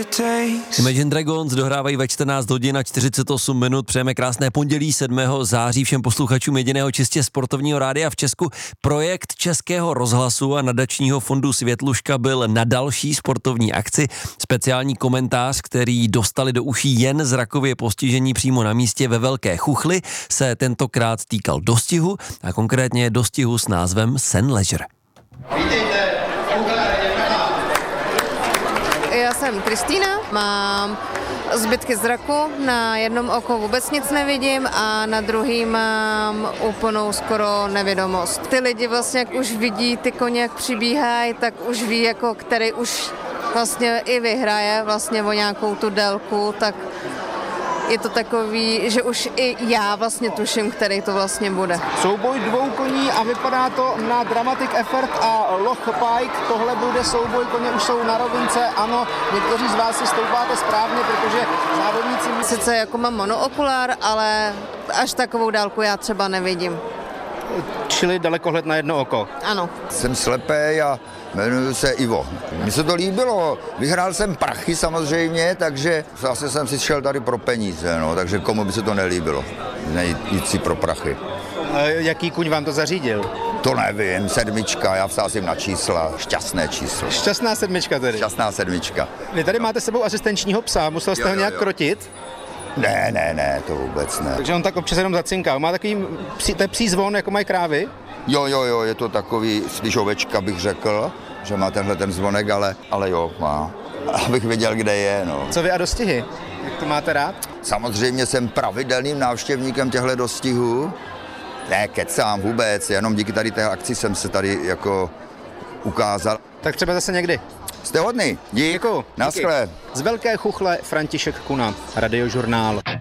Imagine Dragons dohrávají ve 14 hodin a 48 minut. Přejeme krásné pondělí 7. září všem posluchačům jediného čistě sportovního rádia v Česku. Projekt Českého rozhlasu a nadačního fondu Světluška byl na další sportovní akci. Speciální komentář, který dostali do uší jen zrakově postižení přímo na místě ve Velké Chuchli, se tentokrát týkal dostihu a konkrétně dostihu s názvem Sen Leisure. Já jsem Kristýna, mám zbytky zraku, na jednom oko vůbec nic nevidím a na druhým mám úplnou skoro nevědomost. Ty lidi vlastně, jak už vidí ty koně, jak přibíhají, tak už ví, jako který už vlastně i vyhraje vlastně o nějakou tu délku, tak je to takový, že už i já vlastně tuším, který to vlastně bude. Souboj dvou koní a vypadá to na Dramatic Effort a Loch Pike. Tohle bude souboj, koně už jsou na rovince. Ano, někteří z vás si stoupáte správně, protože závodníci... Sice jako mám monookulár, ale až takovou dálku já třeba nevidím. Čili dalekohled na jedno oko. Ano. Jsem slepý a jmenuji se Ivo. Mně se to líbilo, vyhrál jsem prachy samozřejmě, takže zase jsem si šel tady pro peníze, no, takže komu by se to nelíbilo, jít si pro prachy. Jaký kuň vám to zařídil? To nevím, 7, já vsázím na čísla, šťastné číslo. Šťastná 7 tedy. Šťastná 7. Vy tady máte sebou asistenčního psa, musel jste ho nějak krotit? Ne, to vůbec ne. Takže on tak občas jenom zacinká. Má takový psí zvon, jako mají krávy? Jo, je to takový slyšovečka, bych řekl, že má tenhle ten zvonek, ale jo, má. Abych věděl, kde je, no. Co vy a dostihy? Jak to máte rád? Samozřejmě jsem pravidelným návštěvníkem těchto dostihů. Ne, kecám vůbec, jenom díky tady té akci jsem se tady jako ukázal. Tak třeba zase někdy. Jste hodný, dík. Děkuju. Naschle. Z Velké Chuchle František Kuna, Radiožurnál.